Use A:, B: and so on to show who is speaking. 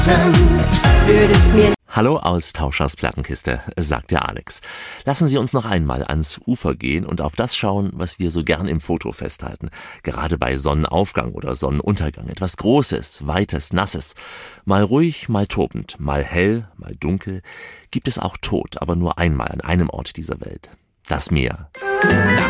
A: Würde es mir
B: Hallo aus Tauschers Plattenkiste, sagt der Alex. Lassen Sie uns noch einmal ans Ufer gehen und auf das schauen, was wir so gern im Foto festhalten. Gerade bei Sonnenaufgang oder Sonnenuntergang. Etwas Großes, Weites, Nasses. Mal ruhig, mal tobend, mal hell, mal dunkel. Gibt es auch Tod, aber nur einmal an einem Ort dieser Welt. Das Meer.
A: das